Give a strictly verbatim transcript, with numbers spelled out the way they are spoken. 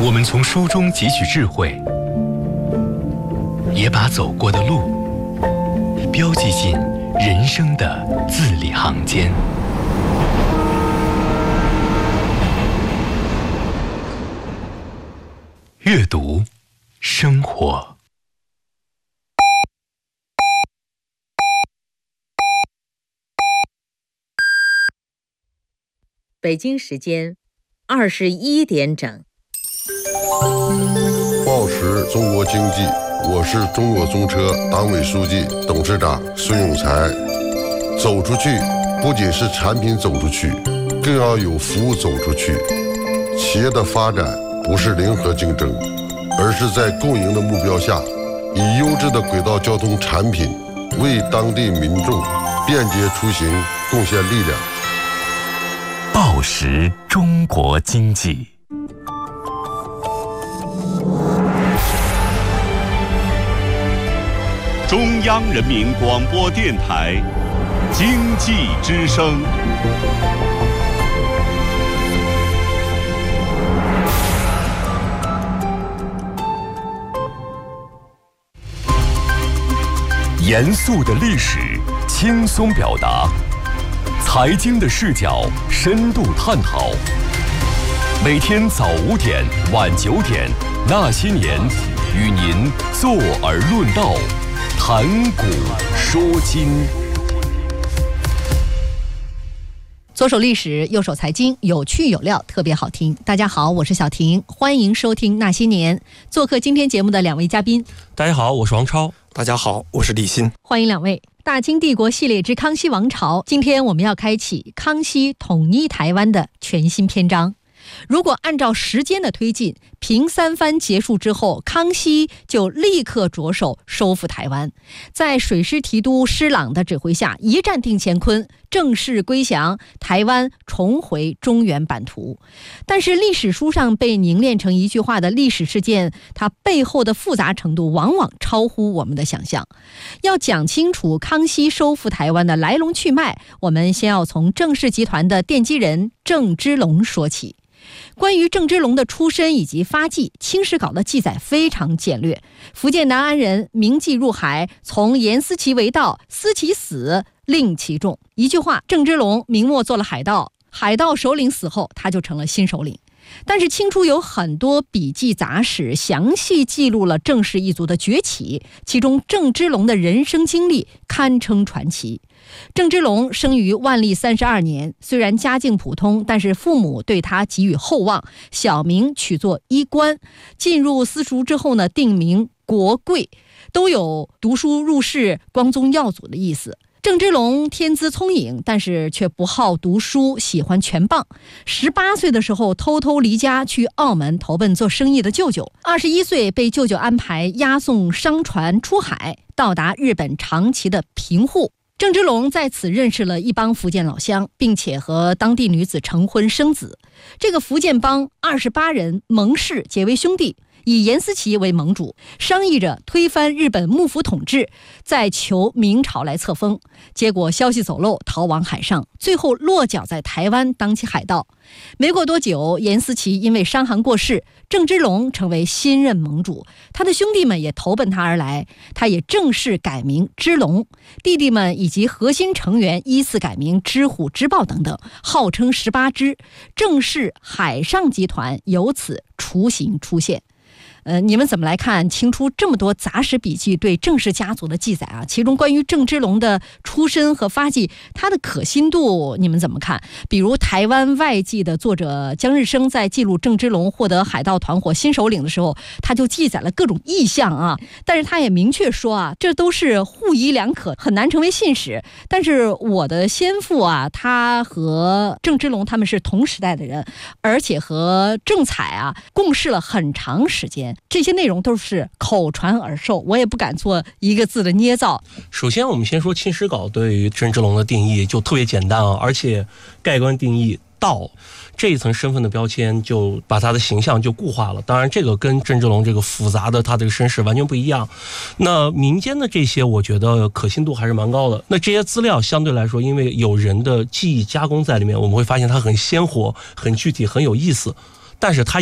我们从书中汲取智慧，也把走过的路标记进人生的字里行间。阅读，生活。 北京时间二十一点整。 报时中国经济，我是中国中车党委书记、董事长孙永才。走出去，不仅是产品走出去，更要有服务走出去。企业的发展不是零和竞争，而是在共赢的目标下，以优质的轨道交通产品为当地民众便捷出行贡献力量。 报时中国经济。 中央人民广播电台经济之声。 严肃的历史，轻松表达；财经的视角，深度探讨。每天早五点，晚九点，那些年，与您坐而论道，谈古说今。 左手历史，右手财经，有趣有料，特别好听。大家好，我是小婷，欢迎收听那些年。做客今天节目的两位嘉宾， 大家好，我是王超。 大家好，我是李欣。 欢迎两位。大清帝国系列之康熙王朝，今天我们要开启康熙统一台湾的全新篇章。如果按照时间的推进，平三藩结束之后，康熙就立刻着手收复台湾，在水师提督施琅的指挥下，一战定乾坤，正式归降，台湾重回中原版图。但是历史书上被凝练成一句话的历史事件，它背后的复杂程度往往超乎我们的想象。要讲清楚康熙收复台湾的来龙去脉，我们先要从郑氏集团的奠基人郑芝龙说起。关于郑芝龙的出身以及发迹，清史稿的记载非常简略。福建南安人，名妓入海，从严思齐为盗，思其死，令其重。一句话，郑芝龙明末做了海盗，海盗首领死后，他就成了新首领。但是清初有很多笔记杂史详细记录了郑氏一族的崛起，其中郑芝龙的人生经历堪称传奇。郑芝龙生于万历三十二年，虽然家境普通，但是父母对他给予厚望，小名取作衣冠。进入私塾之后呢，定名国贵，都有读书入仕、光宗耀祖的意思。郑芝龙天资聪颖，但是却不好读书，喜欢拳棒。十八岁的时候，偷偷离家去澳门投奔做生意的舅舅。二十一岁被舅舅安排押送商船出海，到达日本长崎的平户。郑芝龙在此认识了一帮福建老乡，并且和当地女子成婚生子。这个福建帮二十八人盟氏结为兄弟，以严思齐为盟主，商议着推翻日本幕府统治，再求明朝来册封。结果消息走漏，逃往海上，最后落脚在台湾当起海盗。没过多久，严思齐因为伤寒过世，郑芝龙成为新任盟主，他的兄弟们也投奔他而来，他也正式改名芝龙，弟弟们以及核心成员依次改名芝虎、芝豹等等，号称十八支，郑氏海上集团由此雏形出现。呃，你们怎么来看清初这么多杂史笔记对郑氏家族的记载啊？其中关于郑芝龙的出身和发迹，他的可信度你们怎么看？比如台湾外记的作者江日升在记录郑芝龙获得海盗团伙新首领的时候，他就记载了各种异象啊，但是他也明确说啊，这都是互疑两可，很难成为信史。但是我的先父啊，他和郑芝龙他们是同时代的人，而且和郑采啊共事了很长时间。这些内容都是口传耳授，我也不敢做一个字的捏造。 首先我们先说清史稿对于郑芝龙的定义就特别简单啊，而且盖棺定义盗这一层身份的标签，就把他的形象就固化了。当然这个跟郑芝龙这个复杂的他这个身世完全不一样。那民间的这些我觉得可信度还是蛮高的。那这些资料相对来说，因为有人的记忆加工在里面，我们会发现它很鲜活、很具体、很有意思，但是它